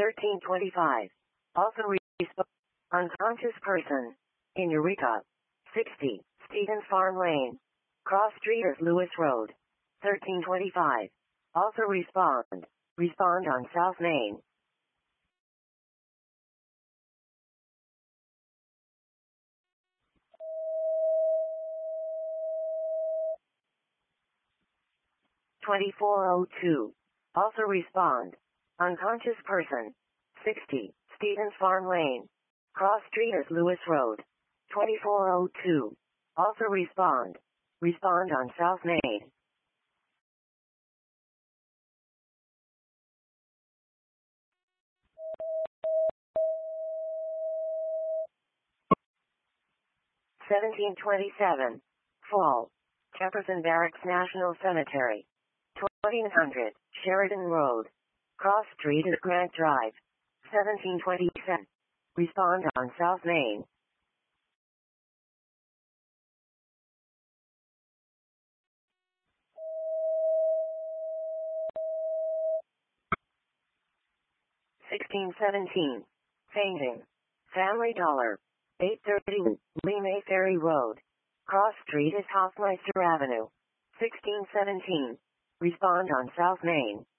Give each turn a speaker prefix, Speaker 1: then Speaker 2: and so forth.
Speaker 1: 1325. Also respond. Unconscious person. In Eureka. 60. Stevens Farm Lane. Cross Street is Lewis Road. 1325. Also respond. Respond on South Main. (2402). Also respond. Unconscious person. 60. Stevens Farm Lane. Cross Street is Lewis Road. 2402. Also respond. Respond on South Main. (1727). Fall. Jefferson Barracks National Cemetery. 2000. Sheridan Road. Cross Street is Grant Drive. 1727. Respond on South Main. (1617). Fainting. Family Dollar. 830 Lee May Ferry Road. Cross Street is Hoffmeister Avenue. 1617. Respond on South Main.